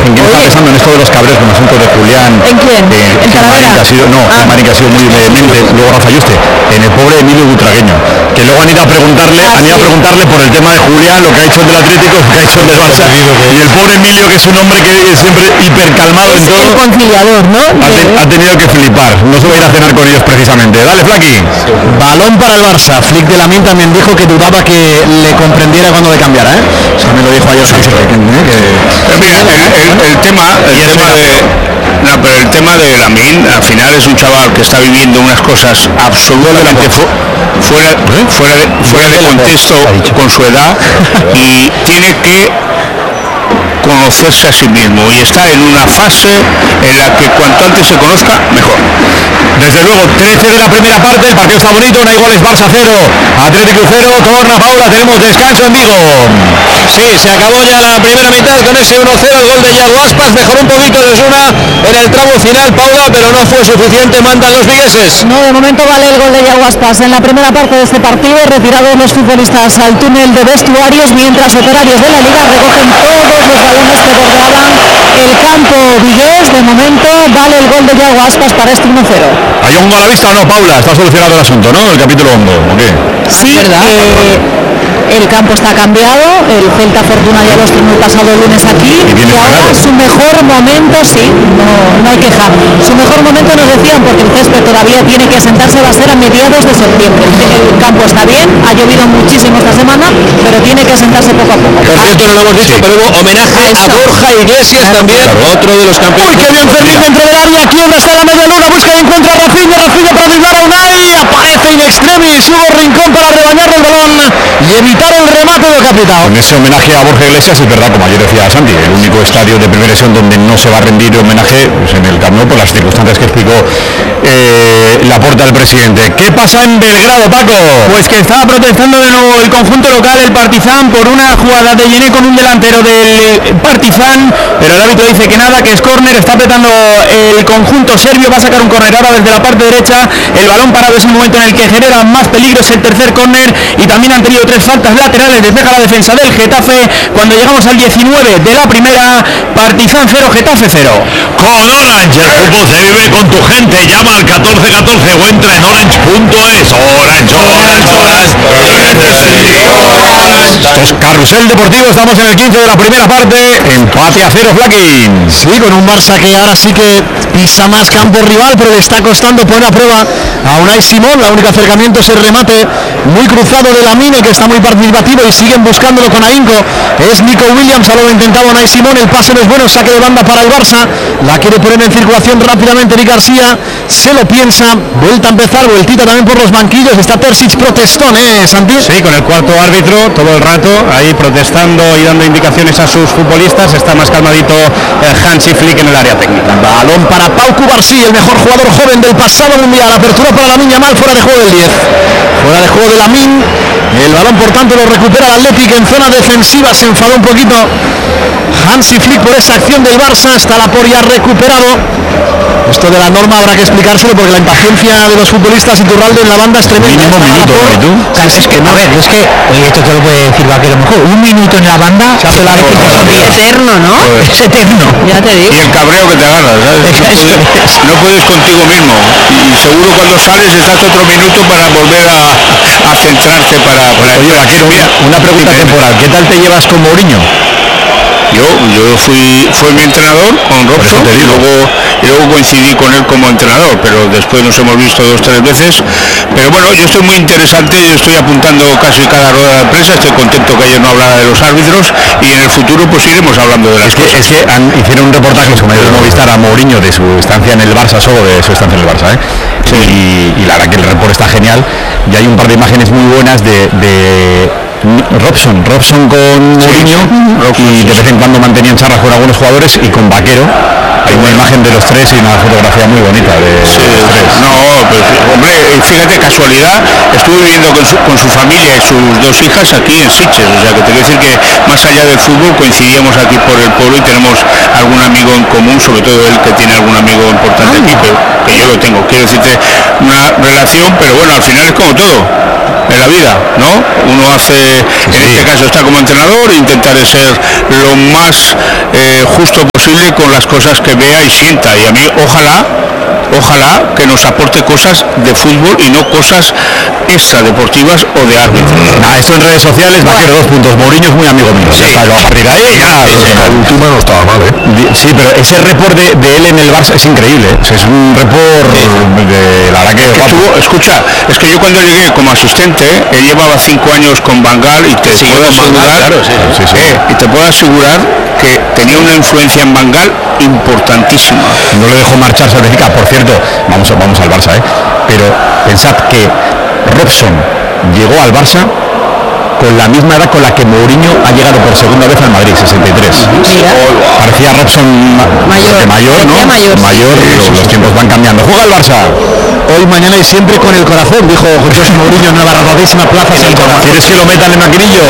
¿En quién está pensando en esto de los cabreos con el asunto de Julián? ¿En quién? ¿En Talavera? Marín que ha sido muy vehemente, luego Rafa Yuste, en el pobre Emilio Butragueño, que luego han ido a preguntarle por el tema de Julián, lo que ha hecho el del Atlético, lo que ha hecho el del Barça, y el pobre Emilio, que es un hombre que es siempre hipercalmado en todo, el conciliador, ¿no? Ha tenido que flipar, no se va a ir a cenar con ellos precisamente. Dale, Flaqui. Balón para el Barça. Flick de Lamin también dijo que dudaba que le comprendiera cuando le cambiara, ¿eh? Eso me lo dijo ayer. El tema de Lamin, al final es un chaval que está viviendo unas cosas absolutamente fuera de contexto con su edad, y tiene que conocerse a sí mismo, y está en una fase en la que cuanto antes se conozca, mejor. Desde luego, 13 de la primera parte, el partido está bonito, no hay goles, Barça 0, Atlético 0, torna Paula, tenemos descanso en Vigo. Sí, se acabó ya la primera mitad con ese 1-0, el gol de Yago Aspas, mejoró un poquito el Osuna en el tramo final, Paula, pero no fue suficiente, mandan los vigueses. No, de momento vale el gol de Yago Aspas en la primera parte de este partido, retirados los futbolistas al túnel de vestuarios, mientras operarios de la Liga recogen todos los balones que bordeaban el campo vigués. De momento vale el gol de Yago Aspas para este 1-0. ¿Hay un gol a la vista o no, Paula? Está solucionado el asunto, ¿no? El capítulo hondo, ¿o qué? Sí, ¿verdad? El campo está cambiado, el Celta Fortuna ya lo estrenó el pasado lunes aquí, y ahora su mejor momento, sí, no hay queja, su mejor momento nos decían, porque el césped todavía tiene que asentarse, va a ser a mediados de septiembre. El campo está bien, ha llovido muchísimo esta semana, pero tiene que asentarse poco a poco. Por cierto, no lo hemos dicho, pero hubo homenaje a Borja Iglesias también, otro de los campeones. ¡Uy, qué bien Fermín dentro del área! Aquí donde está la media luna, busca y encuentra a Rafinha para driblar a Unai, aparece in extremis, Hugo Rincón para rebañarle el balón y evitar el remate del capitán. En ese homenaje a Borja Iglesias, es verdad, como ayer decía Santi, el único estadio de primera división donde no se va a rendir homenaje, pues en el Camp Nou, por las circunstancias que explicó la porta del presidente. ¿Qué pasa en Belgrado, Paco? Pues que estaba protestando de nuevo el conjunto local, el Partizan, por una jugada de Yené con un delantero del Partizan, pero el árbitro dice que nada, que es córner, está apretando el conjunto serbio, va a sacar un córner ahora desde la parte derecha, el balón parado es el momento en el que genera más peligro, es el tercer córner, y también han tenido 3 faltas laterales, despeja la defensa del Getafe. Cuando llegamos al 19 de la primera, Partizan 0, Getafe 0. Con Orange, el fútbol se vive con tu gente, llama al 1414 o entra en orange.es. Esto es Carrusel Deportivo, estamos en el 15 de la primera parte, empate a 0, Flaquín. Sí, con un Barça que ahora sí que pisa más campo rival, pero le está costando poner a prueba a Unai Simón. El único acercamiento es el remate muy cruzado de Lamine, que está muy participativo y siguen buscándolo con ahínco. Es Nico Williams, ahora lo intentaba Unai Simón, el pase no es bueno, saque de banda para el Barça, la quiere poner en circulación rápidamente Eric García, se lo piensa, vuelta a empezar, vueltita también por los banquillos, está Terzic protestón, Santi. Sí, con el cuarto árbitro todo el rato ahí protestando y dando indicaciones a sus futbolistas. Está más calmadito Hansi Flick en el área técnica. Balón para Pau Cubarsí, el mejor jugador joven del pasado mundial. Apertura para Lamine Yamal, fuera de juego del 10. Fuera de juego de Lamine. El balón por tanto lo recupera el Athletic en zona defensiva. Se enfadó un poquito Hansi Flick por esa acción del Barça. Está la Poria recuperado. Esto de la norma habrá que explicárselo, porque la impaciencia de los futbolistas Iturralde en la banda es tremenda. Mínimo minuto, Es que, a ver, es que, oye, esto te lo puede decir Vaquero mejor, un minuto en la banda se hace la Eterno, ¿no? es eterno. Ya te digo. Y el cabreo que te agarras, ¿sabes? No puedes contigo mismo, y seguro cuando sales estás otro minuto para volver a centrarte para Oye, Vaquero, una pregunta temporal, ¿qué tal te llevas con Mourinho? Yo fue mi entrenador con Robson y luego coincidí con él como entrenador, pero después nos hemos visto 2 o 3 veces. Pero bueno, yo estoy muy interesante, yo estoy apuntando casi cada rueda de prensa, estoy contento que ayer no hablara de los árbitros, y en el futuro pues iremos hablando de las cosas. Es que hicieron un reportaje los compañeros de Movistar a Mourinho de su estancia en el Barça, solo de su estancia en el Barça, Sí. Y la verdad que el reporte está genial, y hay un par de imágenes muy buenas de Robson con Mourinho, y de vez en cuando mantenían charlas con algunos jugadores, y con Vaquero hay una imagen de los tres y una fotografía muy bonita de los tres. No, pues hombre, fíjate, casualidad, estuve viviendo con su familia y sus 2 hijas aquí en Sitges, o sea que te quiero decir que más allá del fútbol coincidíamos aquí por el pueblo y tenemos algún amigo en común, sobre todo él que tiene algún amigo importante aquí, pero que yo lo tengo. Quiero decirte, una relación, pero bueno, al final es como todo en la vida, ¿no? Uno hace, en este caso está como entrenador, intentar ser lo más justo posible posible con las cosas que vea y sienta, y a mí ojalá que nos aporte cosas de fútbol y no cosas extradeportivas o de árbitros. Esto en redes sociales, Vaquero, 2 puntos. Mourinho es muy amigo mío. Sí. A partir de ahí, la última no estaba mal, Sí, pero ese report de él en el Barça es increíble. Es un report de la verdad que escucha, es que yo cuando llegué como asistente, él llevaba 5 años con Van Gaal y te puedo asegurar, y te puedo asegurar que tenía una influencia en Van Gaal importantísima. No le dejó marcharse a Benfica. Por cierto, vamos al Barça, pero pensad que Robson llegó al Barça con la misma edad con la que Mourinho ha llegado por segunda vez al Madrid, 63. Parecía Robson mayor, ¿no? Mayor, los tiempos van cambiando. Juega el Barça. Hoy, mañana y siempre con el corazón, dijo José Mourinho en una barradísima plaza. ¿Quieres que lo meta en el maquinillo?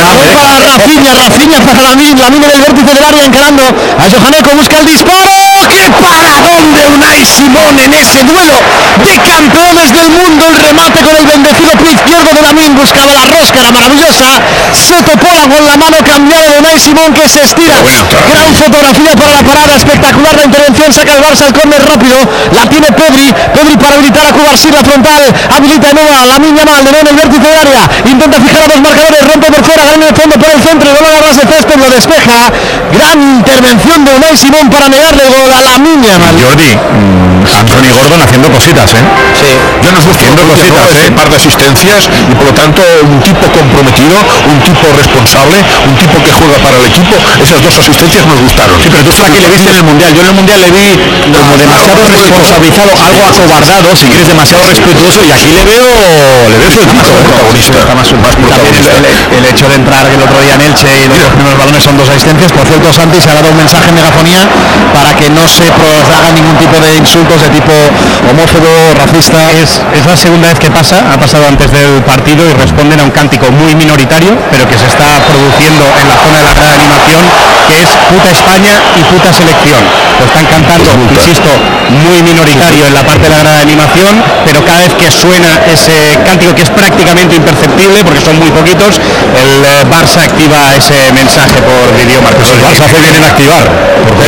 Rafinha para la mina en el vértice del área encarando a Johaneco, busca el disparo. ¡Qué paradón de Unai Simón en ese duelo de campeones del mundo! El remate con el bendecido pie izquierdo de Lamine, buscaba la rosca, era maravillosa. Se topó con la mano cambiada de Unai Simón, que se estira. Gran fotografía para la parada, espectacular la intervención, saca el Barça el córner rápido, la tiene Pedri para habilitar a Cubarsí, la frontal, habilita de nuevo a Lamine Yamal, de nuevo en el vértice del área, intenta fijar a 2 marcadores, rompe por fuera, gana en el fondo por el centro, y luego a ras de césped, lo despeja. Gran intervención de Unai Simón para negarle el gol a Lamine Yamal. Jordi, Anthony Gordon haciendo cositas, Sí. Ya nos gusta haciendo cositas, un par de asistencias y por lo tanto un tipo comprometido, un tipo responsable, un tipo que juega para el equipo. Esas 2 asistencias nos gustaron. Sí, pero tú para qué le viste en el Mundial. Yo en el Mundial le vi como demasiado responsabilizado, algo acobardado, si quieres, demasiado respetuoso, y aquí le veo su equipo. Protagonista, más protagonista. El hecho de entrar el otro día en Elche y los primeros balones son 2 asistencias. Por cierto, Santi se ha dado un mensaje en megafonía para que no se haga ningún tipo de insultos de tipo homófobo, racista. Es la segunda vez que ha pasado antes del partido, y responden a un cántico muy minoritario, pero que se está produciendo en la zona de la grada de animación, que es puta España y puta selección. Lo están cantando, insisto, muy minoritario en la parte de la grada de animación, pero cada vez que suena ese cántico, que es prácticamente imperceptible porque son muy poquitos, el Barça activa ese mensaje por idioma. El Barça hace bien en activar, porque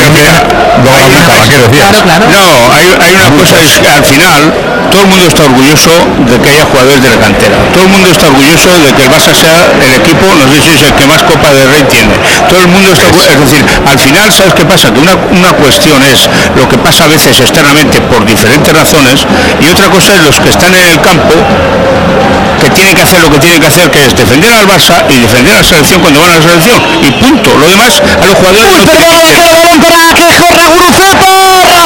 Claro. No, hay una cosa, es que al final todo el mundo está orgulloso de que haya jugadores de la cantera. Todo el mundo está orgulloso de que el Barça sea el equipo, no sé si es el que más Copa del Rey tiene. Todo el mundo está orgulloso. Es decir, al final, ¿sabes qué pasa? Que una cuestión es lo que pasa a veces externamente por diferentes razones, y otra cosa es los que están en el campo, que tienen que hacer lo que tienen que hacer, que es defender al Barça y defender a la selección cuando van a la selección, y punto. Lo demás a los jugadores no tienen que hacer. Balón para que corra Guruceta,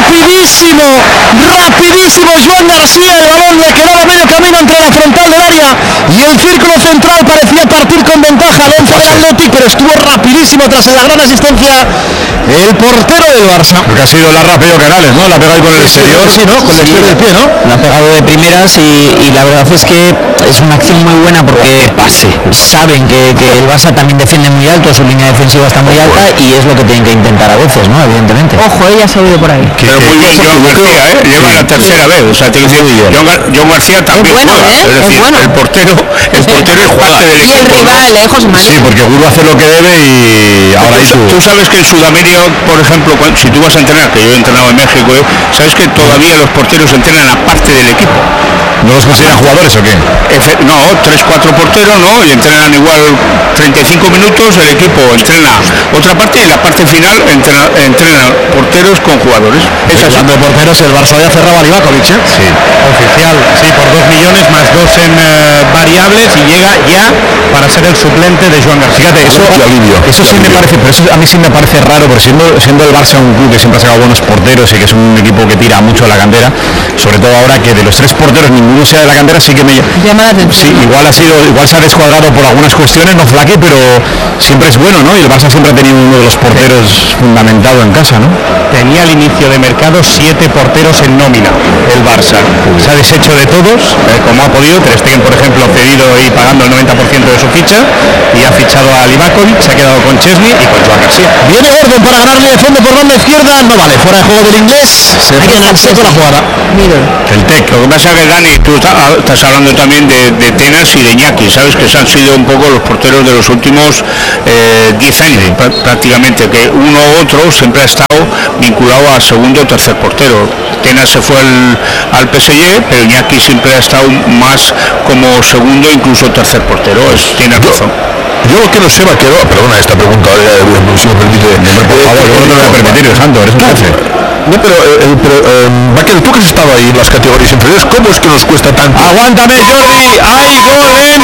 rapidísimo Joan García, el balón le quedaba medio camino entre la frontal del área y el círculo central, parecía partir con ventaja al 11 del Athletic, pero estuvo rapidísimo tras la gran asistencia el portero del Barça. Porque ha sido la rápido Canales, ¿no? La ha pegado con el exterior, sí, ¿no? Con el exterior del pie, ¿no? La ha pegado de primeras, y la verdad es que es una acción muy buena, porque saben que el Barça también defiende muy alto, su línea defensiva está muy alta, y es lo que tienen que intentar a veces, ¿no? Evidentemente. Ojo, ella se ha ido por ahí. Pero muy bien John García, lleva la tercera vez, o sea, te decir, John García también bueno, juega, es decir, el portero es parte del equipo. Y el rival, José María. Sí, porque Guru hace lo que debe y ahora tú sabes que en Sudamérica, por ejemplo, si tú vas a entrenar, que yo he entrenado en México, sabes que todavía los porteros entrenan aparte del equipo. ¿No los consideran jugadores o qué? No, 3-4 porteros, ¿no? Y entrenan igual 35 minutos, el equipo entrena otra parte, y la parte final entrena porteros con jugadores. Hablando de porteros, el Barça ya cerraba a Livakovic, ¿eh? Sí, oficial, sí, por 2 millones más 2 en variables, y llega ya para ser el suplente de Joan García. Fíjate, eso sí me parece, pero eso a mí sí me parece raro, porque siendo el Barça un club que siempre ha sacado buenos porteros y que es un equipo que tira mucho a la cantera, sobre todo ahora que de los 3 porteros ninguno sea de la cantera, sí que me llama la atención. Sí, igual se ha descuadrado por algunas cuestiones, no Flaque, pero siempre es bueno, ¿no? Y el Barça siempre ha tenido uno de los porteros fundamentado en casa, ¿no? Tenía al inicio de mercado 7 porteros en nómina, el Barça. Se ha deshecho de todos, como ha podido. Ter Stegen, por ejemplo, cedido y pagando el 90% de su ficha, y ha fichado a Livakovic, se ha quedado con Chesney y con Joan García. Viene Gordon para ganarle de fondo por banda izquierda, no vale, fuera de juego del inglés, se viene en el seco la jugada. El TEC, lo que pasa es que Dani, tú estás hablando también de Tenas y de Iñaki, sabes que han sido un poco los porteros de los últimos 10 años prácticamente, que uno u otro siempre ha estado vinculado a segundo o tercer portero. Tenas se fue al PSG, pero Iñaki siempre ha estado más como segundo, incluso tercer portero. Tiene razón. Yo lo que no sé, Vaquero, perdona esta pregunta, si me permite. Por favor, yo no te lo voy a permitir, Santo, eres un jefe. No, pero Vaquero, tú que has estado ahí en las categorías inferiores, ¿cómo es que nos cuesta tanto? Aguántame, Jordi, hay gol en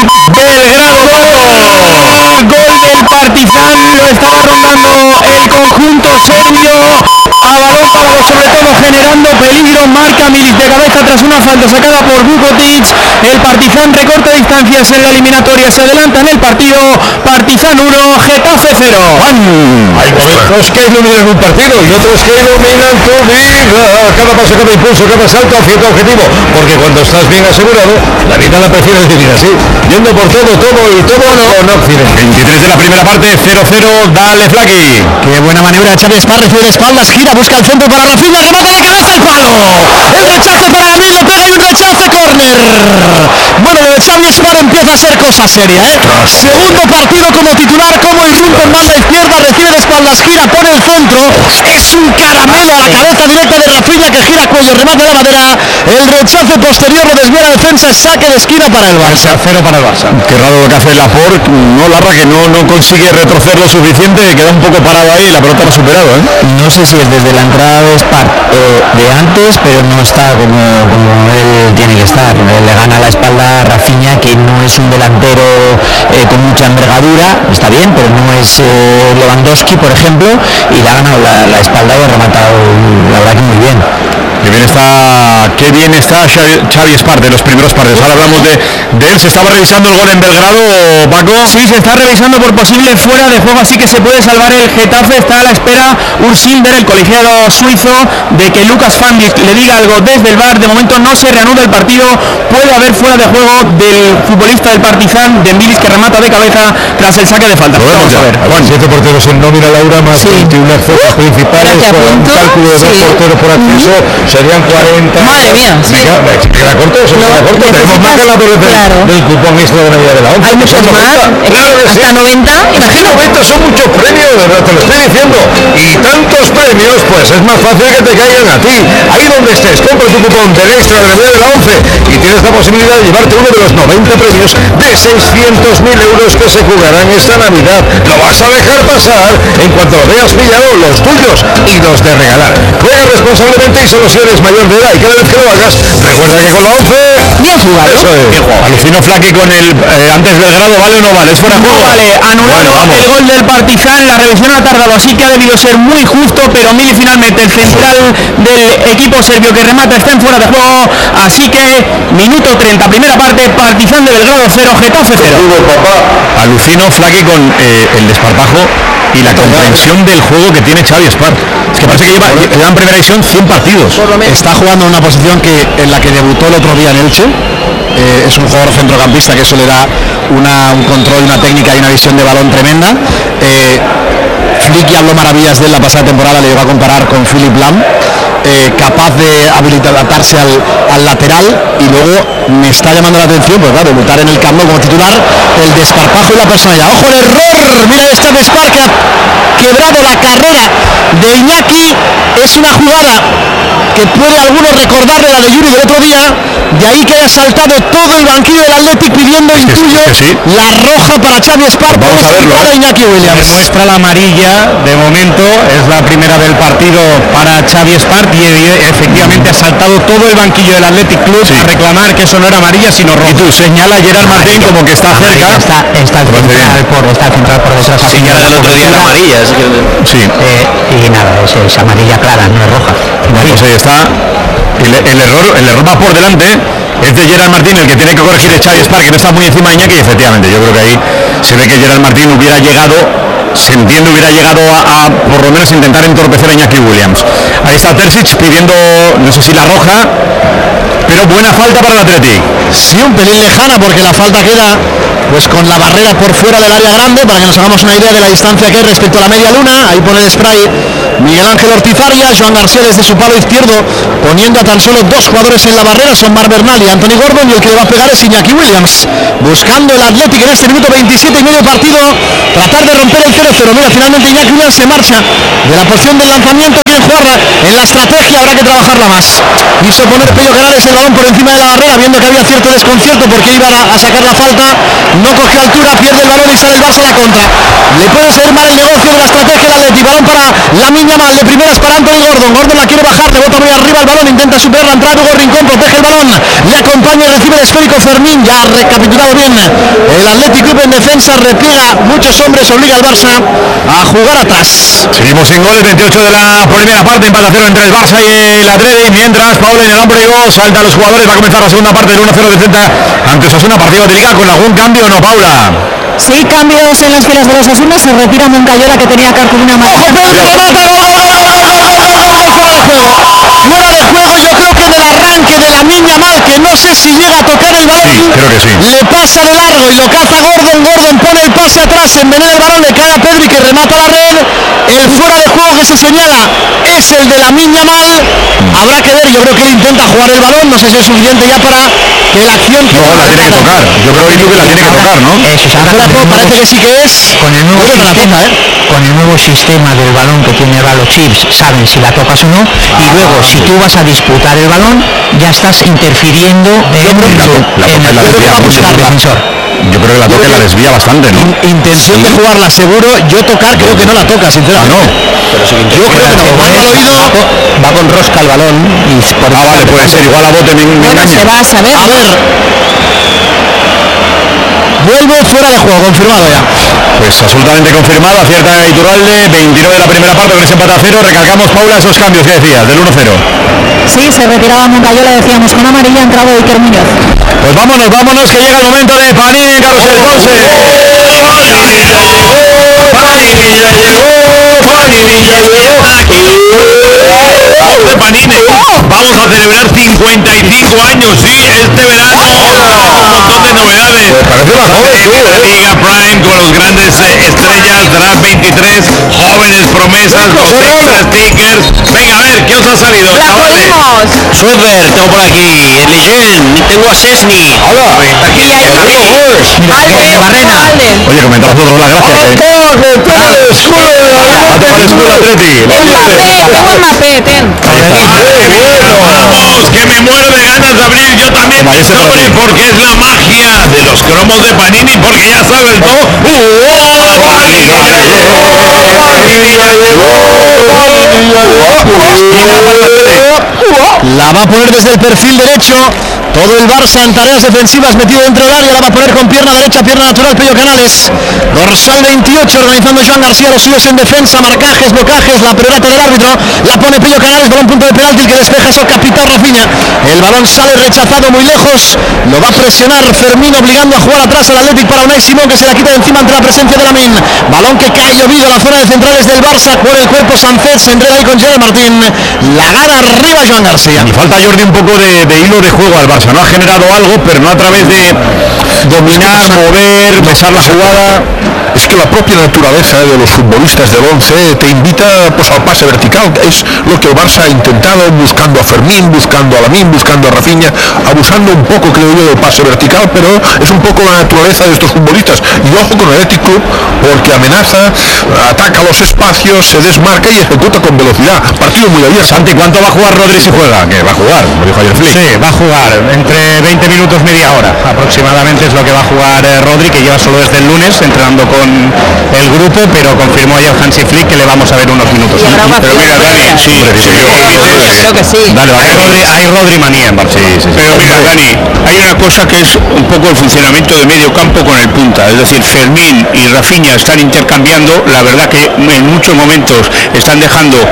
Belgrado, gol del Partizan, lo estaba rondando el conjunto serbio, a balón parado, sobre todo generando peligro, marca Milic de cabeza tras una falta sacada por Vukotic. El Partizan recorta distancias en la eliminatoria, se adelanta en el partido. Partizan 1, Getafe 0. Hay momentos que iluminan un partido y otros que iluminan tu vida. Cada paso, cada impulso, cada salto hacia tu objetivo, porque cuando estás bien asegurado, la vida la prefieres vivir así, yendo por todo y todo con Occidente. 23 de la primera parte, 0-0, dale Flaqui. Qué buena maniobra de Xavi Espar, recibe de espaldas, gira, busca el centro para Rafinha, remata de cabeza al palo. El rechace para Emilio, pega y un rechace, córner. Bueno, lo de Xavi Espar empieza a ser cosa seria, ¿eh? Segundo partido como titular, como irrumpe en banda izquierda, recibe de espaldas, gira, pone el centro, es un caramelo a la cabeza directa de Rafinha que gira cuello, remate la madera, el rechace posterior lo desvía la defensa, saque de esquina para el Barça. 0 para el Barça. Qué raro lo que hace Laporte, no Larra, que no consigue retroceder lo suficiente, queda un poco parado ahí y la pelota lo ha superado, ¿eh? No sé si es desde la entrada de Spar de antes, pero no está como él tiene que estar. Le gana la espalda a Rafinha, que no es un delantero con mucha envergadura, está bien, pero no es Lewandowski, por ejemplo, y le ha ganado la espalda y ha rematado, la verdad que muy bien. Qué bien está Xavi Espar de los primeros partidos. Ahora hablamos de él. Se estaba revisando el gol en Belgrado, Paco. Sí, se está revisando por posible fuera de juego, así que se puede salvar el Getafe. Está a la espera Ursilder, el colegiado suizo, de que Lucas Fandic le diga algo desde el VAR. De momento no se reanuda el partido. Puede haber fuera de juego del futbolista del Partizan, de Milic, que remata de cabeza tras el saque de falta. Vamos a ver. Juan, 7 porteros en nómina, Laura, más 21 accesos principales, con un cálculo de 2 porteros por acceso, serían 40. Madre mía, sí. ¿Se queda corto? Tenemos más que la del cupón extra de Navidad de la 11. Hay muchos más, hasta 90, imagino. 90 son muchos premios, de verdad, te lo estoy diciendo. Y tantos premios, pues es más fácil que te caigan a ti. Ahí donde estés, compra tu cupón del extra de Navidad de la 11 y tienes la posibilidad de llevarte uno de los 90 premios de 600.000 euros que se jugarán esta Navidad. Lo vas a dejar pasar en cuanto lo veas pillado, los tuyos y los de regalar. Juega responsablemente y solo si eres mayor de edad, y cada vez que lo hagas, recuerda que con la 11... Bien jugado. Eso es. Alucino Flaqui con el antes del grado, ¿vale o no vale? Es fuera de juego. No vale, anulado el gol del Partizan, la revisión ha tardado, así que ha debido ser muy justo, pero Mili finalmente, el central del equipo serbio que remata, está en fuera de juego, así que minuto 30, primera parte, Partizan de Belgrado 0, Getafe 0. Alucino Flaqui con el desparpajo y la comprensión del juego que tiene Xavi Espar. Es que parece que lleva en primera división 100 partidos. Está jugando en una posición en la que debutó el otro día en Elche. Es un jugador centrocampista que eso le da un control, una técnica y una visión de balón tremenda. Flicky habló maravillas de él la pasada temporada, le llegó a comparar con Philipp Lahm, capaz de adaptarse al lateral, y luego me está llamando la atención, pues claro, debutar en el Camp Nou como titular, el desparpajo y la personalidad. ¡Ojo el error! Mira esta de Espar, que ha quebrado la carrera de Iñaki. Es una jugada que puede algunos recordarle la de Yuri del otro día, de ahí que haya saltado todo el banquillo del Athletic pidiendo, intuyo, la roja para Xavi Espar. Vamos a verlo, para Iñaki Williams. Muestra la amarilla, de momento es la primera del partido para Xavi Espar, y efectivamente ha saltado todo el banquillo del Athletic Club a reclamar que eso no era amarilla sino roja. Y tú señala a Gerard Martín como que está cerca. Está el central por detrás. Señala del otro día la amarilla. Sí. Y nada, es amarilla clara, no es roja. Bueno, pues ahí está. El error va por delante. Es de Gerard Martín el que tiene que corregir a Xavi Espar, que no está muy encima de Iñaki, y efectivamente yo creo que ahí se ve que Gerard Martín hubiera llegado a por lo menos intentar entorpecer a Iñaki Williams. Ahí está Terzic pidiendo, no sé si la roja. pero buena falta para el Athletic. Sí, un pelín lejana porque la falta queda pues con la barrera por fuera del área grande, para que nos hagamos una idea de la distancia que hay respecto a la media luna. Ahí pone el spray Miguel Ángel Ortiz-Arias, Joan García desde su palo izquierdo poniendo a tan solo dos jugadores en la barrera, son Marc Bernal y Anthony Gordon, y el que le va a pegar es Iñaki Williams, buscando el Athletic en este minuto 27 y medio de partido tratar de romper el 0-0. Mira, finalmente Iñaki Williams se marcha de la posición del lanzamiento, quiere jugar en la estrategia, habrá que trabajarla más. Quiso poner Pello Canales el balón por encima de la barrera, viendo que había cierto desconcierto porque iban a sacar la falta, no cogió altura, pierde el balón y sale el Barça a la contra. Le puede salir mal el negocio de la estrategia del Athletic. Balón para Lamine Yamal, de primeras para Anthony Gordon, Gordon la quiere bajar, rebota muy arriba el balón, intenta superar la entrada de Hugo Rincón, protege el balón, le acompaña y recibe el esférico Fermín, ya ha recapitulado bien el Athletic Club en defensa, repliega muchos hombres, obliga al Barça a jugar atrás. Seguimos sin goles, 28 de la primera parte, empate a 0 entre el Barça y el Athletic, mientras Paula en el hombre salta a los jugadores, va a comenzar la segunda parte del 1-0 de Celta ante Osasuna, partido de liga con algún cambio o no, Paula. Sí, cambios en las filas de los Osasuna, se retira Moncayola que tenía cartulina amarilla. Fuera de juego, yo creo que en el arranque de Lamine Yamal, que no sé si llega a tocar el balón, sí, creo que sí, le pasa de largo y lo caza Gordon, Gordon pone el pase atrás, envenena el balón, le cae a Pedri que remata la red, el fuera de juego que se señala es el de Lamine Yamal, habrá que ver, yo creo que él intenta jugar el balón, no sé si es suficiente ya para que la acción... No, la tiene que tocar, yo creo que la tiene que tocar, ¿no? Parece que sí que es... Con el nuevo sistema, con el nuevo sistema del balón que tiene Ralo Chips, saben si la tocas o no, y luego si tú vas a disputar el balón, ya estás interfiriendo en el defensor. Yo creo que la toca y la desvía bastante, ¿no? Intención de jugarla seguro, yo tocar creo que no la toca, sinceramente. No. Pero sí, yo creo que no. Va con rosca el balón y vale, puede ser, igual a bote me engaña. Se va a saber. A ver. Vuelve fuera de juego, confirmado ya. Pues absolutamente confirmado, acierta Iturralde, 29 de la primera parte con ese empate a 0. Recalcamos, Paula, esos cambios que decías, del 1-0. Sí, se retiraba Moncayola, decíamos, con amarilla, ha entrado Iker Muñoz. Pues vámonos, que llega el momento de Panini, Carlos del Ponce. De Panini, vamos a celebrar 55 años, sí, este verano, un montón de novedades. Parece una joven, la Liga Prime con los grandes estrellas, Draft 23, jóvenes promesas, los extra stickers. Venga, a ver, ¿qué os ha salido, chavales? Schroeder, tengo por aquí, el Leyen, tengo a Szczesny. Aquí hay Barrena. Oye, comentamos todos las gracias. Vamos, que me muero de ganas de abrir yo también mi sobre, porque es la magia de los cromos de Panini, porque ya sabes, ¿no? La va a poner desde el perfil derecho. Todo el Barça en tareas defensivas metido dentro del área. La va a poner con pierna derecha, pierna natural, Pello Canales. Dorsal 28 organizando Joan García, los suyos en defensa, marcajes, blocajes, la pelota del árbitro. La pone Pello Canales, balón punto de penalti, el que despeja es el capitán Rafinha. El balón sale rechazado muy lejos. Lo va a presionar Fermín, obligando a jugar atrás al Athletic para Unai Simón, que se la quita de encima ante la presencia de Lamine. Balón que cae llovido a la zona de centrales del Barça. Por el cuerpo Sánchez, se enreda ahí con Gerard Martín. La gana arriba Joan García. Y falta, Jordi, un poco de hilo de juego al Barça, ¿no? Ha generado algo, pero no a través de dominar, mover, besar la jugada. Es que la propia naturaleza de los futbolistas del 11 te invita pues al pase vertical. Es lo que el Barça ha intentado, buscando a Fermín, buscando a Lamine, buscando a Rafinha, abusando un poco, creo yo, del pase vertical, pero es un poco la naturaleza de estos futbolistas. Y ojo con el Athletic Club, porque amenaza, ataca los espacios, se desmarca y ejecuta con velocidad. Partido muy abierto. Santi, ¿cuánto va a jugar Rodri si juega? Que va a jugar, como dijo ayer Flick. Sí, va a jugar entre 20 minutos, media hora aproximadamente es lo que va a jugar Rodri, que lleva solo desde el lunes entrenando con el grupo, pero confirmó ayer Hansi Flick que le vamos a ver unos minutos. Pero mira, Dani, Creo que sí. Dale, hay Rodri manía en Barça. Pero mira, Dani, hay una cosa que es un poco el funcionamiento de medio campo con el punta, es decir, Fermín y Rafinha están intercambiando, la verdad que en muchos momentos están dejando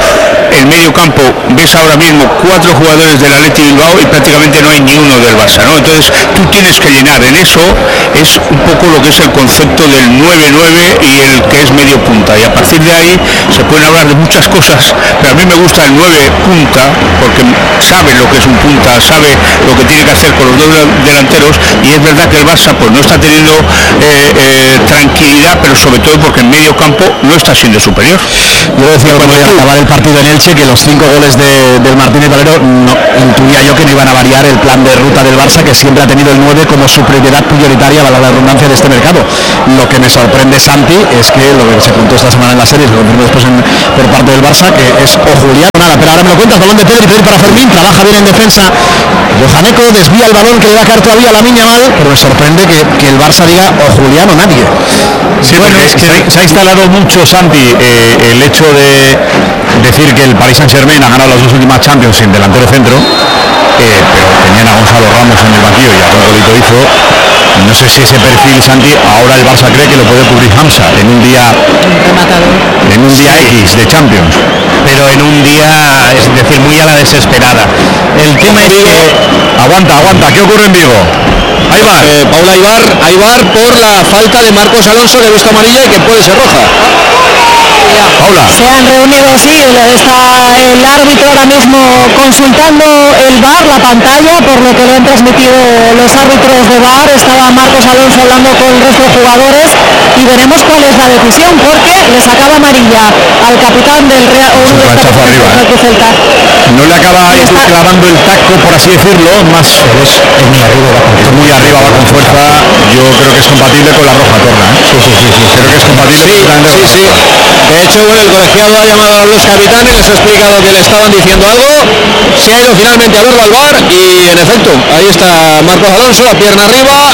el medio campo, ves ahora mismo 4 jugadores del Athletic Bilbao y prácticamente no hay ni uno del Barça, ¿no? Entonces tú tienes que llenar, en eso es un poco lo que es el concepto del 9-9 y el que es medio punta, y a partir de ahí se pueden hablar de muchas cosas, pero a mí me gusta el 9 punta porque sabe lo que es un punta, sabe lo que tiene que hacer con los dos delanteros, y es verdad que el Barça pues no está teniendo tranquilidad, pero sobre todo porque en medio campo no está siendo superior. Yo decía cuando iba a acabar el partido en Elche que los 5 goles del Martínez Valero, no, intuía yo que no iban a variar el plan de ruta del Barça, que siempre ha tenido el 9 como su prioridad prioritaria, valga la redundancia, de este mercado. Lo que me sorprende, Santi, es que lo que se contó esta semana en la serie, se lo confirmó después por parte del Barça, que es o Julián o nada, pero ahora me lo cuentas. Balón de Pedri para Fermín, trabaja bien en defensa Johaneco, desvía el balón que le va a caer todavía a Lamine Yamal, pero me sorprende que el Barça diga o Julián o nadie. Sí, bueno, es que se ha instalado mucho, Santi, el hecho de decir que el Paris Saint-Germain ha ganado las 2 últimas Champions sin delantero centro, pero tenían a Gonzalo Ramos en el banquillo y a Roncolito hizo. No sé si ese perfil, Santi, ahora el Barça cree que lo puede cubrir Hamza en un día X de Champions, pero en un día, es decir, muy a la desesperada. El tema es que aguanta, ¿qué ocurre en Vigo? Aibar, Paula Aibar por la falta de Marcos Alonso, que ha visto amarilla y que puede ser roja. Paula. Se han reunido, sí, está el árbitro ahora mismo consultando el VAR, la pantalla, por lo que lo han transmitido los árbitros de VAR. Estaba Marcos Alonso hablando con el resto de jugadores y veremos cuál es la decisión, porque le sacaba amarilla al capitán del Real. No le acaba clavando el taco, por así decirlo, más es muy arriba, va con fuerza. Yo creo que es compatible con la roja torna, ¿eh? Sí. Creo que es compatible. Sí. De hecho, bueno, el colegiado ha llamado a los capitanes, les ha explicado que le estaban diciendo algo, se ha ido finalmente a verlo al VAR y en efecto, ahí está Marcos Alonso, la pierna arriba.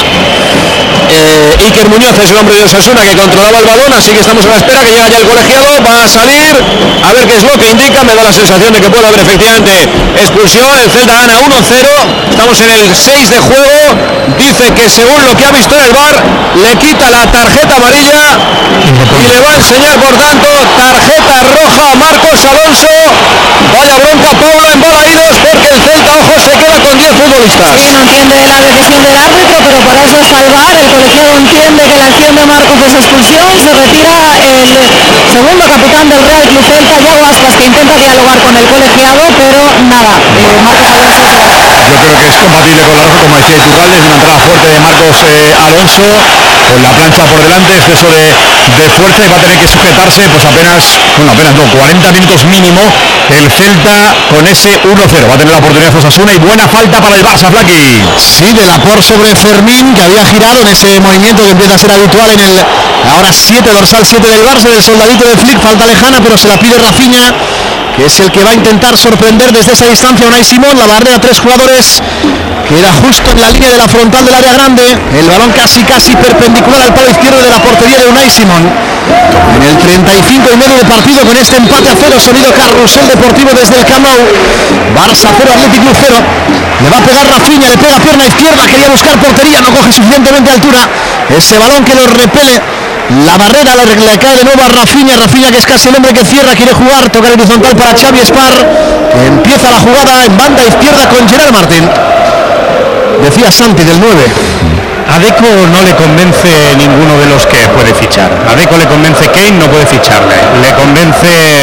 Iker Muñoz es el hombre de Osasuna que controlaba el balón, así que estamos a la espera que llega ya el colegiado, va a salir, a ver qué es lo que indica. Me da la sensación de que puede haber efectivamente expulsión. El Celta gana 1-0, estamos en el 6 de juego, dice que según lo que ha visto en el VAR, le quita la tarjeta amarilla y le va a enseñar por tanto tarjeta roja a Marcos Alonso. Vaya bronca, Paula, en Balaídos, porque el Celta, ojo, se queda con 10 futbolistas. Sí, no entiende la decisión del árbitro, pero para eso está el VAR. El colegiado entiende que la acción de Marcos es expulsión. Se retira el segundo capitán del Real Club Celta, Yago Aspas, que intenta dialogar con el colegiado, pero nada. Marcos Alonso Yo creo que es compatible con la roja, como decía Iturralde, es una entrada fuerte de Marcos Alonso, con la plancha por delante, exceso de fuerza, y va a tener que sujetarse pues apenas 40 minutos mínimo el Celta con ese 1-0. Va a tener la oportunidad Osasuna y buena falta para el Barça, Flaqui. Sí, de Laporte sobre Fermín, que había girado en ese movimiento que empieza a ser habitual en el ahora 7, dorsal 7 del Barça, del soldadito de Flick, falta lejana, pero se la pide Rafinha, que es el que va a intentar sorprender desde esa distancia a Unai Simón. La barrera 3 jugadores, queda justo en la línea de la frontal del área grande, el balón casi perpendicular al palo izquierdo de la portería de Unai Simón. En el 35 y medio de partido, con este empate a 0, sonido Carrusel Deportivo desde el Camp Nou. Barça 0, Athletic Club 0. Le va a pegar Rafinha, le pega pierna izquierda, quería buscar portería, no coge suficientemente altura. Ese balón que lo repele la barrera, le cae de nuevo a Rafinha, que es casi el hombre que cierra, quiere jugar, toca el horizontal para Xavi Espar, que empieza la jugada en banda izquierda con Gerard Martín. Decía Santi del 9. A Deco no le convence ninguno de los que puede fichar. A Deco le convence Kane, no puede ficharle. Le convence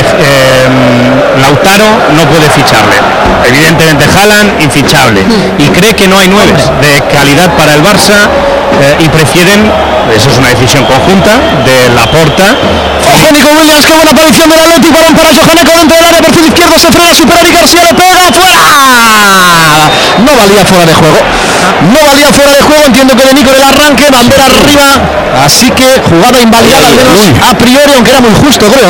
Lautaro, no puede ficharle. Evidentemente Haaland, infichable. Y cree que no hay nueves de calidad para el Barça y prefieren, eso es una decisión conjunta, de Laporta. Ojo, Nico Williams, qué buena aparición del Atleti, balón para Johaneco dentro del área, perfil izquierdo, se frena, supera y García, le pega, fuera. No valía fuera de juego. Entiendo que de Nico en el arranque, bandera arriba, así que jugada invalidada al menos a priori, aunque era muy justo, creo.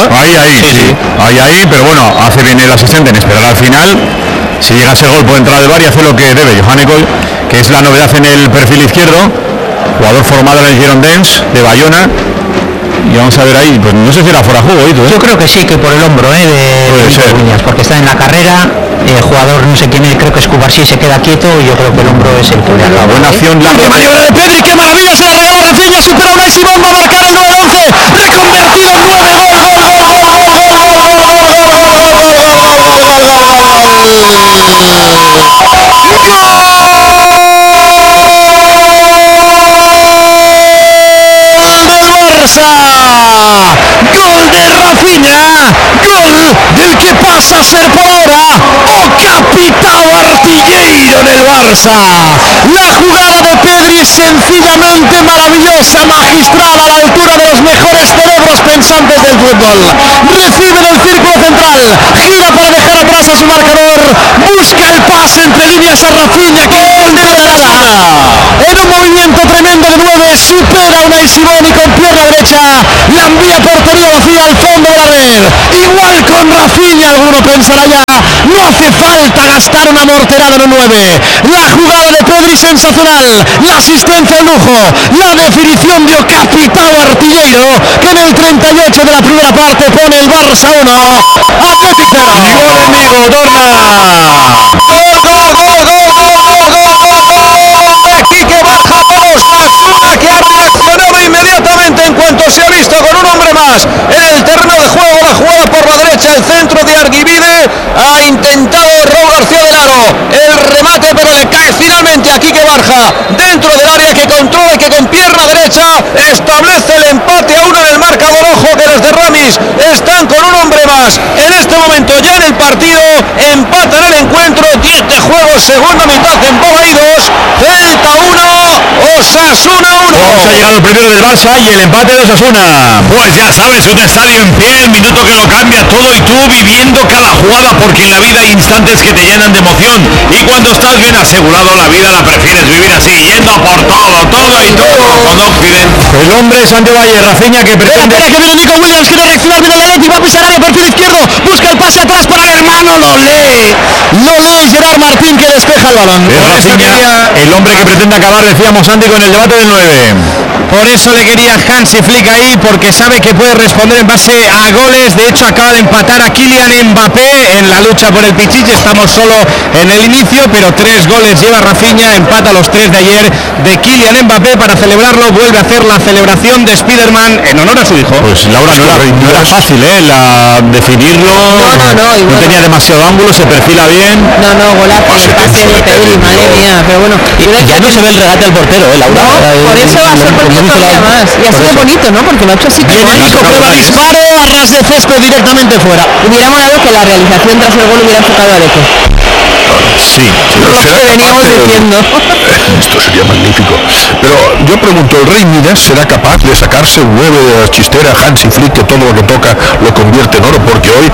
Ahí, pero bueno, hace bien el asistente en esperar al final. Si llega ese gol puede entrar al VAR y hace lo que debe Johaneco, que es la novedad en el perfil izquierdo, jugador formado en el Girondins de Bayona. Y vamos a ver ahí, pues no sé si era fuera de juego, ¿eh? Yo creo que sí, que por el hombro, de Viñas, porque está en la carrera, el jugador no sé quién es, creo que es Cubarsí, se queda quieto, y yo creo que el hombro es el que le acaba. Buena acción, la maniobra de Pedri, qué maravilla, se la regaló Rafinha, supera Unai Simón, va a marcar el 9-11, reconvertido en 9, gol. pasa a ser por ahora Capitão Artilheiro en el Barça. La jugada de Pedri es sencillamente maravillosa, magistral, a la altura de los mejores cerebros pensantes del fútbol. Recibe en el círculo central, gira para dejar atrás a su marcador, busca el pase entre líneas a Rafinha, que en un movimiento tremendo de 9 supera a Unai Simón y con pierna derecha la envía portería vacía al fondo de la red. Igual con Rafinha, alguno pensará ya, no hace falta gastar una morterada en un 9. La jugada de Pedri sensacional, la asistencia al lujo, la definición de Capitão Artilheiro, que en el 38 de la primera parte pone el Barça 1, Athletic 0. Gol amigo, Dorna. Quique Barja para Osasuna, que ha reaccionado inmediatamente en cuanto se ha visto con un hombre más en el terreno de juego. La jugada por la derecha, el centro de Arguibide, ha intentado Raúl García del Aro el remate, pero le cae finalmente a Quique Barja dentro del área, que controla y que con pierna derecha establece el empate a 1 en el marcador. Ojo que los de Ramis están con un hombre más en este momento ya en el partido, empatan el encuentro, 10 de juego, segunda mitad en Bobaídos, Celta 1, Osasuna 1. Vamos a llegar al primero del Barça y el empate de Osasuna. Pues ya sabes, un estadio en pie, el minuto que lo cambia todo y tú viviendo cada jugada, porque en la vida hay instantes que te llenan de emoción y cuando estás bien asegurado la vida la prefieres vivir así, yendo a por todo y todo con Occident. El hombre es Santiago Valle, Rafinha, que pretende... que viene Nico Williams, quiere reaccionar bien el Atleti, va a pisar área, perfil izquierdo, busca el pase atrás para el hermano, lo lee Gerard Martín, que despeja el balón. Rafinha, el hombre que pretende acabar, decíamos Santi, con el debate del 9. Por eso le quería Hansi Flick ahí, porque sabe que puede responder en base a goles. De hecho, acaba de empatar a Kylian Mbappé en la lucha por el Pichichi. Estamos solo en el inicio, pero 3 goles lleva Rafinha, empata los 3 de ayer de Kylian Mbappé. Para celebrarlo vuelve a hacer la celebración de Spiderman en honor a su hijo. Pues Laura, no era fácil, definirlo, no tenía demasiado ángulo, se perfila bien. Golazo, el pase de Pedri, madre mía, pero bueno. Ya no se ve el regate al portero, Laura. Por eso va a sorprender todavía más. Y ha sido bonito, ¿no? Porque lo ha hecho así como... Nico prueba disparo a ras de césped directamente fuera. Hubiera molado que la realización tras el gol hubiera enfocado a Deco. Sí, Lo que veníamos diciendo. Esto sería magnífico. Pero yo pregunto, ¿el Rey Midas será capaz de sacarse un 9 de la chistera Hansi Flick, que todo lo que toca lo convierte en oro? Porque hoy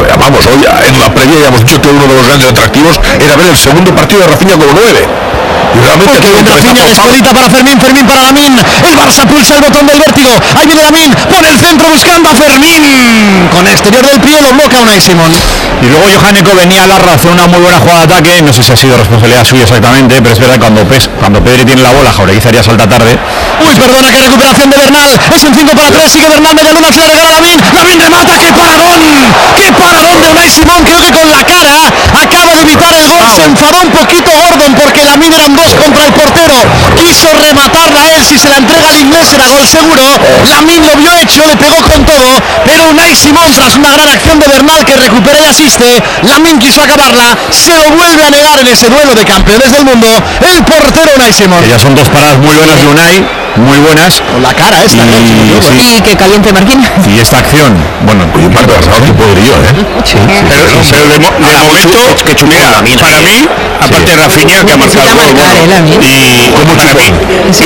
en la previa ya hemos dicho que uno de los grandes atractivos era ver el segundo partido de Rafinha como 9. Y realmente Rafinha despedita para Fermín para Lamine. El Barça pulsa el botón del vértigo. Ahí viene Lamine, pone el centro buscando a Fermín. Con exterior del pie lo bloquea Unai Simón. Y luego Johanneco venía a la razón, una muy buena jugada de ataque. No sé si ha sido responsabilidad suya exactamente, pero es verdad que cuando Pedri tiene la bola, Jauregui haría salta tarde. Uy, perdona, que recuperación de Bernal. Es un 5 para 3, sigue Bernal, media luna, se la regala Lamine. Lamine remata, ¡qué paradón! ¡Qué paradón de Unai Simón! Creo que con la cara acaba de evitar el gol. Se enfadó un poquito Gordon porque Lamine eran 2 contra el portero. Quiso rematarla él, si se la entrega al inglés era gol seguro. Lamine lo vio hecho, le pegó con todo, pero Unai Simón, tras una gran acción de Bernal que recupera y asiste, Lamine quiso acabarla, se lo vuelve a negar en ese duelo de campeones del mundo el portero Unai Simón. Ya son 2 paradas muy buenas de Unai, muy buenas. Con la cara esta. Y que caliente Marquín. Y esta acción, bueno, oye, Marco, qué poderío, Sí. Pero de momento, mira, para mí, aparte de Rafinha, que ha marcado el gol, y como para mí,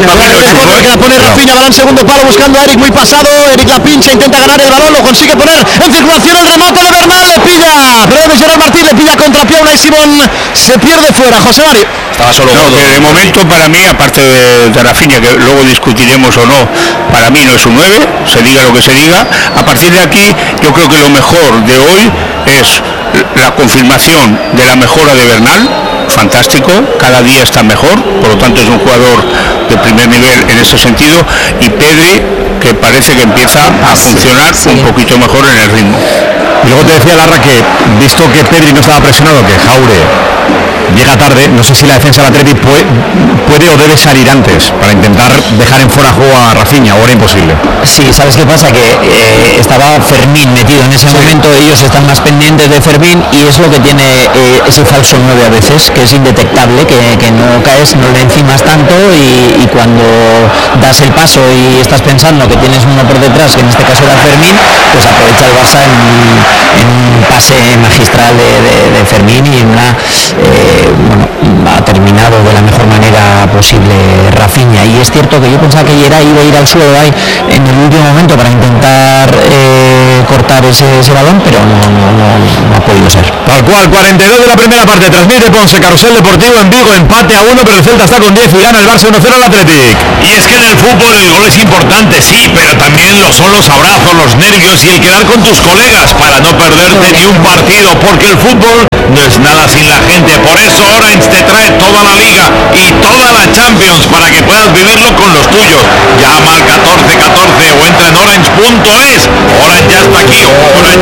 que la pone Rafinha, balón segundo palo buscando a Eric, muy pasado. Eric la pincha, intenta ganar el balón, lo consigue poner en circulación, el remate de Bernal, le pilla, pero Gerard Martín le pilla contra pie a Unai Simón, se pierde fuera. José Mari. Estaba solo que de momento para mí, aparte de Rafinha, que luego discutiremos o no, para mí no es un 9, se diga lo que se diga. A partir de aquí yo creo que lo mejor de hoy es la confirmación de la mejora de Bernal, fantástico, cada día está mejor, por lo tanto es un jugador de primer nivel en ese sentido, y Pedri, que parece que empieza a funcionar un poquito mejor en el ritmo. Y luego te decía Larra que, visto que Pedri no estaba presionado, que Jaure llega tarde. No sé si la defensa del Atleti puede o debe salir antes para intentar dejar en fuera juego a Rafinha, o era imposible. Sí, ¿sabes qué pasa? Que estaba Fermín metido en ese momento, ellos están más pendientes de Fermín y es lo que tiene ese falso 9 a veces, que es indetectable, que no caes, no le encimas tanto y cuando das el paso y estás pensando que tienes uno por detrás, que en este caso era Fermín, pues aprovecha el Barça en un pase magistral de Fermín y ha terminado de la mejor manera posible Rafinha. Y es cierto que yo pensaba que iba a ir al suelo ahí en el último momento para intentar cortar ese balón, pero no ha podido ser. Tal cual, 42 de la primera parte, transmite Ponce, Carrusel Deportivo en Vigo, empate a 1, pero el Celta está con 10 y gana el Barça 1-0 al Athletic. Y es que en el fútbol el gol es importante, sí, pero también lo son los abrazos, los nervios y el quedar con tus colegas para no perderte ni un partido, porque el fútbol no es nada sin la gente. Por eso Orange te trae toda la liga y toda la Champions para que puedas vivirlo con los tuyos. Llama al 1414 o entra en orange.es. Orange ya está aquí.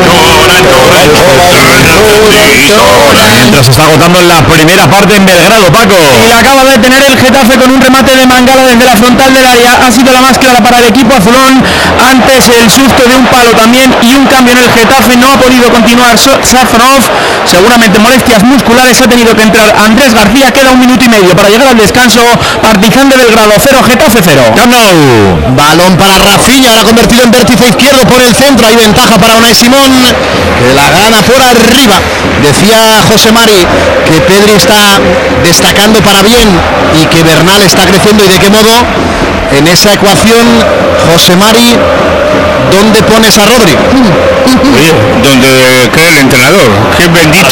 Mientras se está agotando en la primera parte en Belgrado, Paco. Y la acaba de tener el Getafe con un remate de Mangala desde la frontal del área. Ha sido la más clara para el equipo azulón. Antes el susto de un palo también y un cambio en el Getafe. No ha podido continuar Safronov. Seguramente molestias musculares. Ha tenido que entrar Andrés García. Queda 1 minuto y medio para llegar al descanso. Partizan de Belgrado 0, Getafe 0. Balón para Rafinha, ahora convertido en vértice izquierdo por el centro. Hay ventaja para Unai Simón, que la gana por arriba. Decía José Mari que Pedri está destacando para bien y que Bernal está creciendo. ¿Y de qué modo? En esa ecuación, José Mari, ¿dónde pones a Rodri? Oye, donde cree el entrenador. Qué bendita.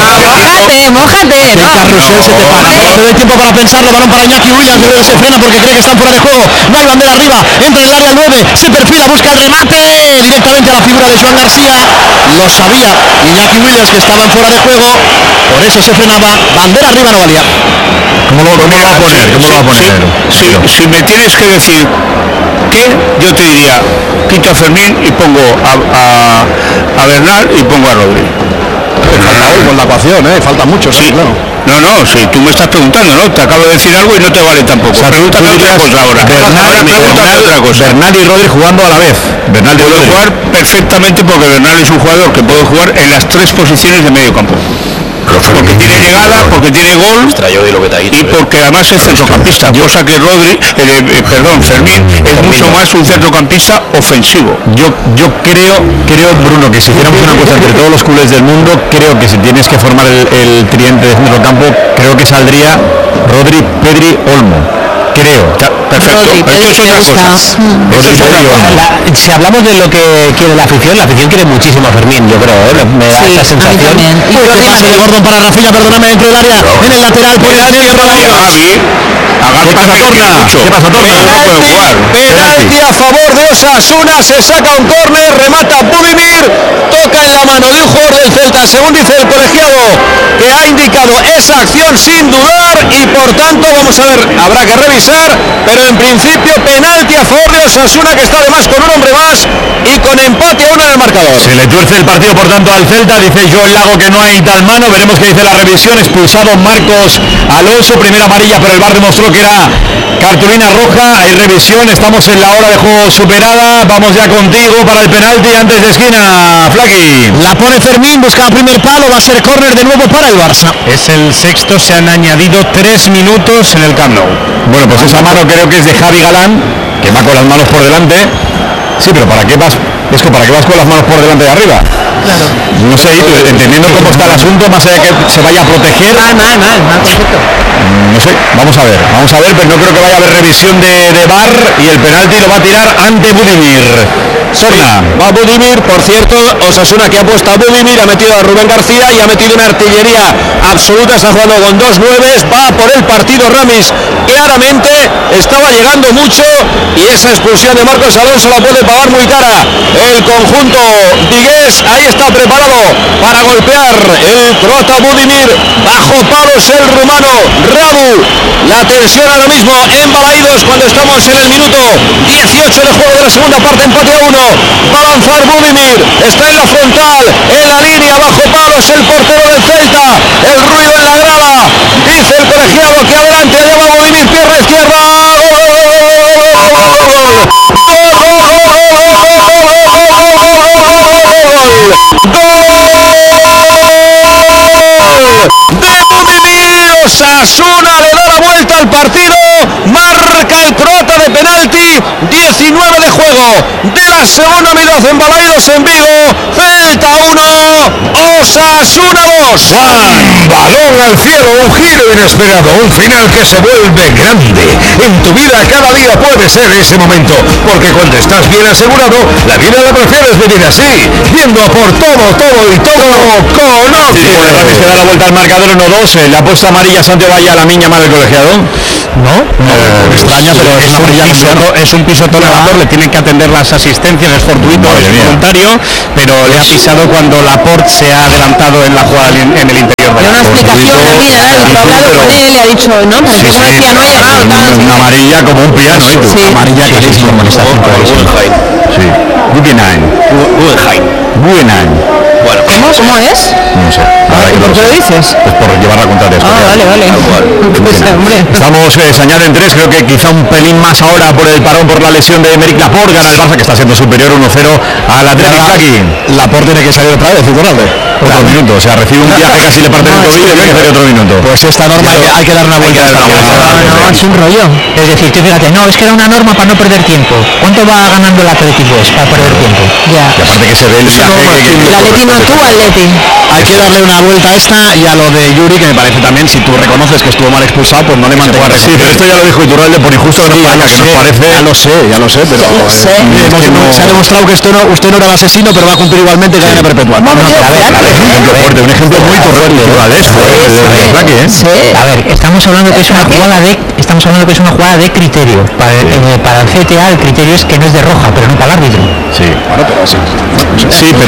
Mójate. El Carrusel se te para. No hay tiempo para pensarlo. Balón para Iñaki Williams. Luego se frena porque cree que están fuera de juego. No hay bandera arriba. Entra en el área 9. Se perfila, busca el remate. Directamente a la figura de Joan García. Lo sabía Iñaki Williams que estaban fuera de juego. Por eso se frenaba. Bandera arriba no valía. ¿Cómo lo va a poner? Si me tienes que decir qué, yo te diría, quito a Fermín y pongo a Bernal y pongo a Rodri. Falta algo en la ecuación, falta mucho, sí, claro. No, si tú me estás preguntando, ¿no? Te acabo de decir algo y no te vale tampoco. O sea, pregúntame otra cosa ahora. Bernal y Rodri jugando a la vez. Bernal puede jugar perfectamente porque Bernal es un jugador que puede jugar en las 3 posiciones de medio campo. Porque tiene llegada, porque tiene gol y porque además es centrocampista, cosa que Fermín es mucho más un centrocampista ofensivo. Yo creo, Bruno, que si hiciéramos una cosa entre todos los culés del mundo, creo que si tienes que formar el tridente de centrocampo, creo que saldría Rodri, Pedri, Olmo. Creo. Perfecto. Esto es otra cosa. Si hablamos de lo que quiere la afición quiere muchísimo a Fermín, yo creo, me da esa sensación. ¿Qué pase de Gordon para Rafinha? Perdóname, dentro del área, en el lateral, por el centro. ¿Qué pasa, Torna? Penalti a favor de Osasuna, se saca un córner, remata Budimir, toca en la mano de un jugador del Celta, según dice el colegiado, que ha indicado esa acción sin dudar y por tanto, vamos a ver, habrá que revisar, pero en principio penalti a favor de Osasuna, que está además con un hombre más y con empate a 1 en el marcador. Se le tuerce el partido por tanto al Celta, dice Joel Lago que no hay tal mano, veremos qué dice la revisión. Expulsado Marcos Alonso, primera amarilla, pero el VAR demostró que era cartulina roja. Hay revisión, estamos en la hora de juego superada, vamos ya contigo para el penalti antes de esquina, Flaqui. La pone Fermín, busca el primer palo, va a ser córner de nuevo para el Barça. Es el sexto, se han añadido 3 minutos en el Camp Nou. Bueno, pues esa mano creo que es de Javi Galán, que va con las manos por delante. Sí, pero ¿para qué vas? Es que ¿para qué vas con las manos por delante de arriba? Claro. No sé, entendiendo cómo está el asunto, más allá de que se vaya a proteger. Mal, perfecto. No sé, vamos a ver, pero no creo que vaya a haber revisión de VAR y el penalti lo va a tirar ante Budimir. Sorna. Va Budimir, por cierto, Osasuna que ha puesto a Budimir, ha metido a Rubén García y ha metido una artillería absoluta, está jugando con 2 9s, va por el partido Ramis, claramente estaba llegando mucho y esa expulsión de Marcos Alonso la puede pagar muy cara el conjunto vigués. Ahí está preparado para golpear el croata Budimir, bajo palos el rumano Radu. La tensión ahora mismo en Balaidos cuando estamos en el minuto 18 de juego de la segunda parte, empate a 1. Va a lanzar Budimir, está en la frontal, en la línea, bajo palos el portero del Celta, el ruido en la grada, Osasuna le da la vuelta al partido, marca el croata de penalti, 19 de juego de la segunda mitad en Balaidos en Vigo. Celta 1, Osasuna 2. Balón al cielo, un giro inesperado, un final que se vuelve grande. En tu vida cada día puede ser ese momento, porque cuando estás bien asegurado, la vida la prefieres vivir así, viendo por todo y todo conoce. Sí, que da la vuelta al marcador 1-2, la apuesta amarilla Santiago Valle a la miña mal el colegiado. No, extraña, pero es un pisotón amador, le tienen que atender las asistencias, es fortuito, es voluntario, pero le ha pisado cuando Laporte se ha adelantado en la jugada en el interior. Una explicación también, ha hablado con él, le ha dicho, ¿no? Porque como decía, no ha llegado, tal. Una amarilla como un piano, ¿eh? Sí. Amarilla clarísima, molestación clarísima. Sí. Guggenheim. Bueno, ¿Cómo es? No sé. ¿Por qué lo dices? Pues por llevar la contraria. Vale. Pues, hombre. Estamos, se añaden 3, creo que quizá un pelín más ahora por el parón por la lesión de Emerick Laporte. Gana el Barça, que está siendo superior 1-0 al Atlético. Laporte tiene que salir otra vez, otro minuto, o sea, recibe un viaje casi le parte el tobillo y tiene que hacer otro minuto. Pues esta norma hay que dar una vuelta. No, es un rollo. Es decir, tú fíjate, no, es que era una norma para no perder tiempo. ¿Cuánto va ganando el Atlético para perder tiempo? Ya. Y aparte que se ve el viaje El Atleti no actúa, Atleti. Hay que darle una vuelta a esta y a lo de Yuri, que me parece también, si tú reconoces que estuvo mal expulsado, pues no le mantengas. Sí, pero esto ya lo dijo Iturralde por injusto que nos parece. Ya lo sé, pero se ha demostrado que usted no era el asesino, pero va a cumplir igualmente cadena perpetua. Un ejemplo muy correcto A ver, estamos hablando que es una jugada de criterio. Para el CTA el criterio es que no es de roja, pero no para el árbitro. Sí, bueno, pero sí. Sí, pero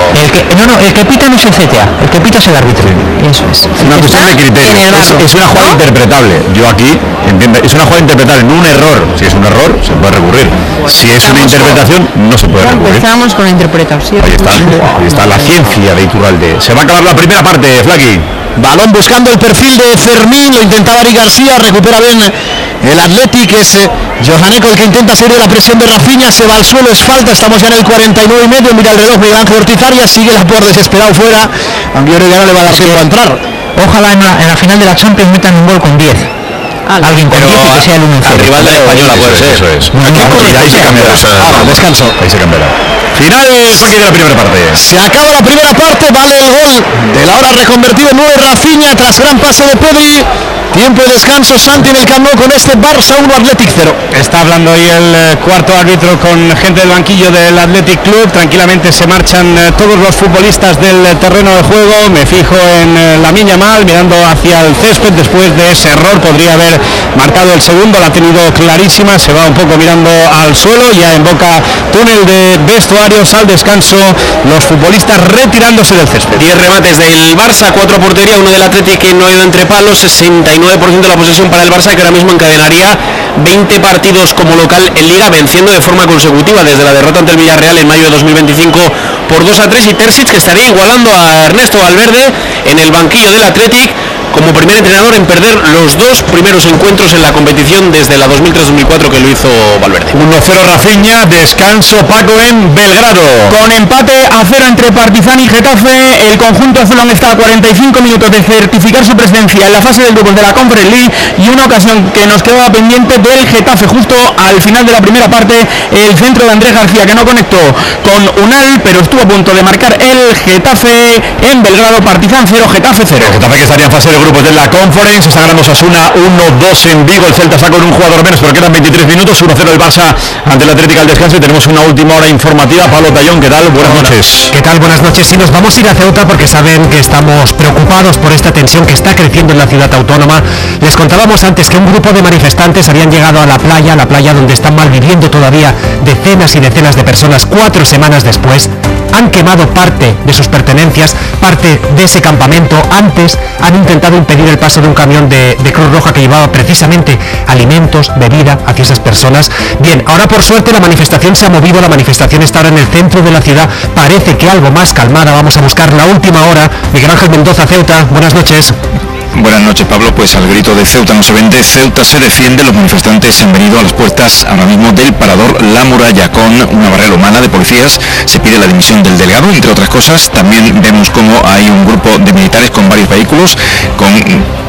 el que pita no es el CTA, el que pita es el árbitro. Eso es. Una cuestión de criterio. Es una jugada interpretable. Yo aquí entiendo, es una jugada interpretable, no un error. Si es un error, se puede recurrir. Si es una interpretación, no se puede recurrir. Empezamos con la interpretación. Ahí está la ciencia de Iturralde. Se va a acabar la primera parte, Flaqui. Balón buscando el perfil de Fermín, lo intentaba Ari García, recupera bien el Athletic, es Johaneko el que intenta salir de la presión de Rafinha, se va al suelo, es falta, estamos ya en el 49,5, mira el reloj, Miguel Ángel Ortiz Arias, sigue la por desesperado fuera, aunque yo creo que ya no le va a dar tiempo a entrar. Ojalá en la final de la Champions metan un gol con 10. Alguien con 10 y que sea el 1-0. Rival de la Española puede ser. Eso es. Ahí se cambiará. Descanso. Ahí se cambiará. Final de la primera parte. Se acaba la primera parte, vale el gol de la hora reconvertido en 9 Rafinha tras gran pase de Pedri. Tiempo de descanso, Santi en el Camp Nou con este Barça 1 Athletic 0. Está hablando hoy el cuarto árbitro con gente del banquillo del Athletic Club. Tranquilamente se marchan todos los futbolistas del terreno de juego. Me fijo en Lamine Yamal mirando hacia el césped después de ese error. Podría haber marcado el segundo, la ha tenido clarísima. Se va un poco mirando al suelo, ya en boca túnel de vestuarios al descanso. Los futbolistas retirándose del césped. 10 remates del Barça, 4 portería, uno del Athletic que no ha ido entre palos, 69% de la posesión para el Barça, que ahora mismo encadenaría 20 partidos como local en Liga, venciendo de forma consecutiva desde la derrota ante el Villarreal en mayo de 2025 por 2-3, y Terzic, que estaría igualando a Ernesto Valverde en el banquillo del Athletic como primer entrenador en perder los 2 primeros encuentros en la competición desde la 2003-2004 que lo hizo Valverde. 1-0 Rafinha, descanso Paco en Belgrado. Con empate a 0 entre Partizan y Getafe, el conjunto azulón está a 45 minutos de certificar su presencia en la fase del grupos de la Conference League, y una ocasión que nos quedaba pendiente del Getafe justo al final de la primera parte, el centro de Andrés García, que no conectó con Unal, pero estuvo a punto de marcar el Getafe en Belgrado. Partizan 0, Getafe 0. El Getafe que estaría en fase de grupos de la Conference, está ganando Osasuna 1-2 en Vigo, el Celta está con un jugador menos, pero quedan 23 minutos, 1-0 el Barça ante el Atlético al descanso, y tenemos una última hora informativa. Pablo Tallón, ¿qué tal? Buenas noches. ¿Qué tal? Buenas noches. Sí, nos vamos a ir a Ceuta porque saben que estamos preocupados por esta tensión que está creciendo en la ciudad autónoma. Les contábamos antes que un grupo de manifestantes habían llegado a la playa donde están malviviendo todavía decenas y decenas de personas. 4 semanas después han quemado parte de sus pertenencias, parte de ese campamento. Antes han intentado impedir el paso de un camión de Cruz Roja que llevaba precisamente alimentos, bebida hacia esas personas. Bien, ahora por suerte la manifestación se ha movido, la manifestación está ahora en el centro de la ciudad, parece que algo más calmada. Vamos a buscar la última hora. Miguel Ángel Mendoza, Ceuta, buenas noches. Buenas noches, Pablo. Pues al grito de Ceuta no se vende, Ceuta se defiende. Los manifestantes han venido a las puertas ahora mismo del parador La Muralla con una barrera humana de policías. Se pide la dimisión del delegado, entre otras cosas. También vemos cómo hay un grupo de militares con varios vehículos, con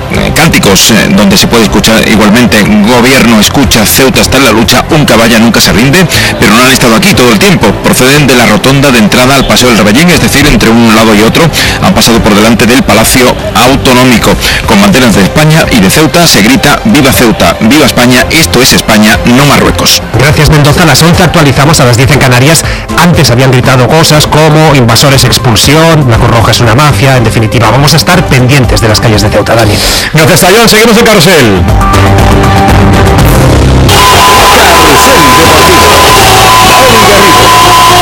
cánticos donde se puede escuchar igualmente gobierno escucha, Ceuta está en la lucha, un caballa nunca se rinde, pero no han estado aquí todo el tiempo. Proceden de la rotonda de entrada al Paseo del Rebellín, es decir, entre un lado y otro, han pasado por delante del Palacio Autonómico. Con banderas de España y de Ceuta se grita viva Ceuta, viva España, esto es España, no Marruecos. Gracias, Mendoza. A las 11 actualizamos, a las 10 en Canarias. Antes habían gritado cosas como invasores, expulsión, la Cruz Roja es una mafia. En definitiva, vamos a estar pendientes de las calles de Ceuta, Dani. Gracias, Tallón. Seguimos en Carrusel. Carrusel Deportivo. Oli Garrido.